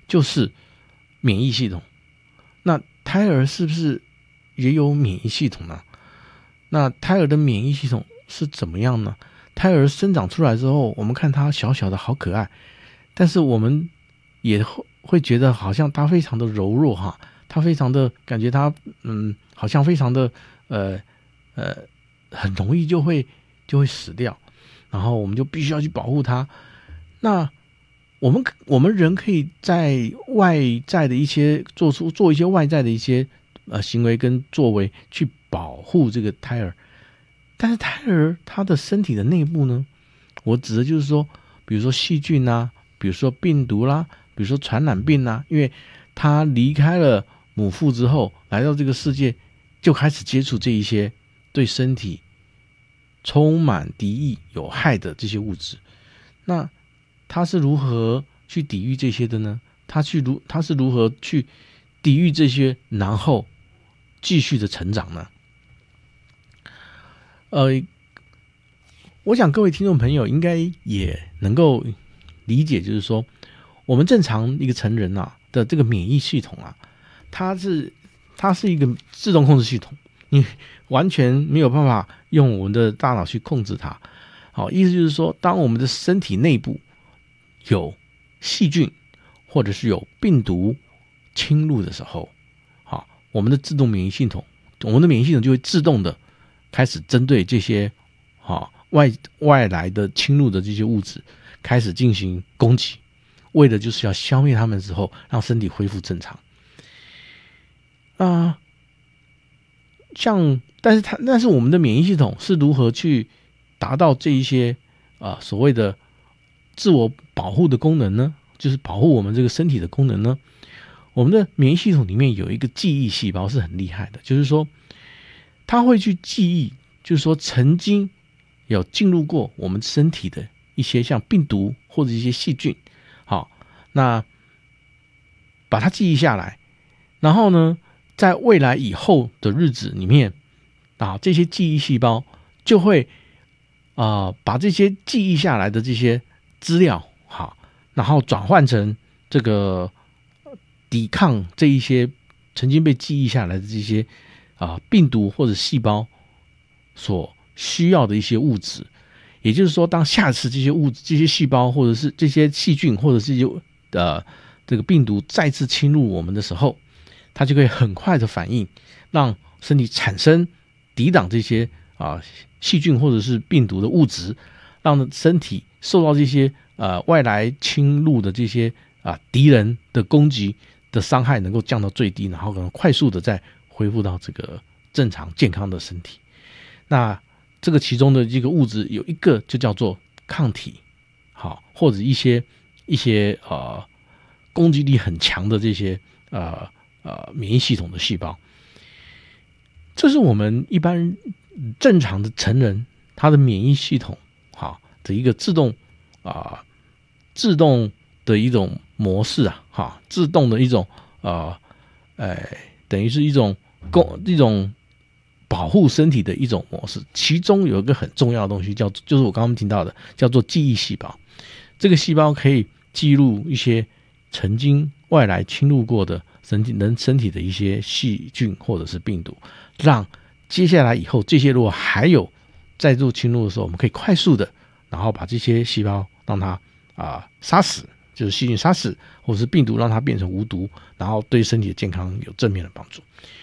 就是免疫系统。那胎儿是不是也有免疫系统呢？那胎儿的免疫系统是怎么样呢？胎儿生长出来之后，我们看他小小的好可爱，但是我们也会觉得好像他非常的柔弱哈，他非常的感觉他好像非常的很容易就会死掉，然后我们就必须要去保护他。那我们人可以在外在的一些做一些外在的一些行为跟作为去保护这个胎儿，但是胎儿他的身体的内部呢，我指的就是说，比如说细菌啊，比如说病毒啦，比如说传染病啊，因为他离开了母腹之后，来到这个世界，就开始接触这一些对身体充满敌意、有害的这些物质。那他是如何去抵御这些的呢？他是如何去抵御这些，然后继续的成长呢？我想各位听众朋友应该也能够理解，就是说，我们正常一个成人的这个免疫系统它是一个自动控制系统，你完全没有办法用我们的大脑去控制它。好，意思就是说，当我们的身体内部有细菌或者是有病毒侵入的时候，好，我们的免疫系统就会自动的开始针对这些外来的侵入的这些物质开始进行攻击，为的就是要消灭它们之后，让身体恢复正常。但是我们的免疫系统是如何去达到这一些所谓的自我保护的功能呢？就是保护我们这个身体的功能呢？我们的免疫系统里面有一个记忆细胞是很厉害的，就是说它会去记忆，就是说曾经有进入过我们身体的一些像病毒或者一些细菌，好，那把它记忆下来，然后呢，在未来以后的日子里面这些记忆细胞就会把这些记忆下来的这些资料好，然后转换成这个抵抗这一些曾经被记忆下来的这些病毒或者细胞所需要的一些物质。也就是说，当下次这些细胞或者是这些细菌或者是这个病毒再次侵入我们的时候，它就可以很快的反应，让身体产生抵挡这些细菌或者是病毒的物质，让身体受到这些外来侵入的这些敌人的攻击的伤害能够降到最低，然后可能快速的再恢复到这个正常健康的身体。那这个其中的这个物质有一个就叫做抗体，好，或者一些攻击力很强的这些免疫系统的细胞。这是我们一般正常的成人他的免疫系统好的一个自动的一种模式自动的一种等于是一种保护身体的一种模式。其中有一个很重要的东西就是我刚刚听到的，叫做记忆细胞。这个细胞可以记录一些曾经外来侵入过的身体的一些细菌或者是病毒，让接下来以后这些如果还有再度侵入的时候，我们可以快速的然后把这些细胞让它杀死，就是细菌杀死，或者是病毒让它变成无毒，然后对身体的健康有正面的帮助。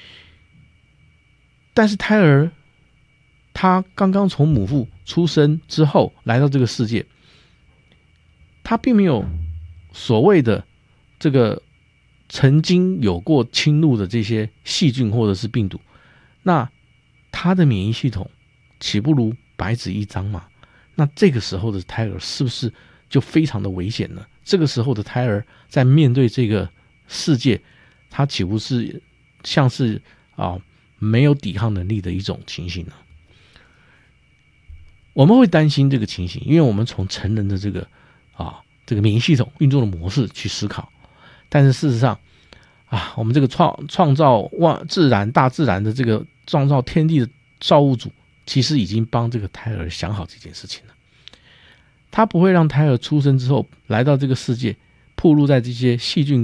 但是胎儿他刚刚从母腹出生之后来到这个世界，他并没有所谓的这个曾经有过侵入的这些细菌或者是病毒，那他的免疫系统岂不如白纸一张嘛？那这个时候的胎儿是不是就非常的危险呢？这个时候的胎儿在面对这个世界，他岂不是像是没有抵抗能力的一种情形呢？我们会担心这个情形，因为我们从成人的这个免疫系统运作的模式去思考。但是事实上我们这个创造大自然的这个创造天地的造物主，其实已经帮这个胎儿想好这件事情了。他不会让胎儿出生之后来到这个世界暴露在这些细菌